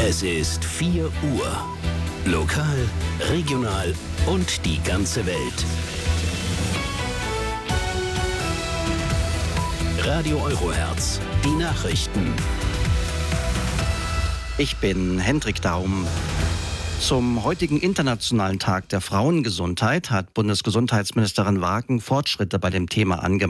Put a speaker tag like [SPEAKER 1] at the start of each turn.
[SPEAKER 1] Es ist 4 Uhr. Lokal, regional und die ganze Welt. Radio Eurohertz, die Nachrichten.
[SPEAKER 2] Ich bin Hendrik Daum. Zum heutigen Internationalen Tag der Frauengesundheit hat Bundesgesundheitsministerin Wagen Fortschritte bei dem Thema angemacht.